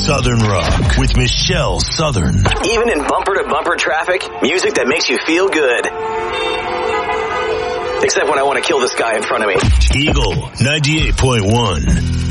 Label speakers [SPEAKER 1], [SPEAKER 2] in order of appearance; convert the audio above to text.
[SPEAKER 1] Southern Rock with Michelle Southern.
[SPEAKER 2] Even in bumper-to-bumper traffic, music that makes you feel good. Except when I want to kill this guy in front of me.
[SPEAKER 1] Eagle 98.1.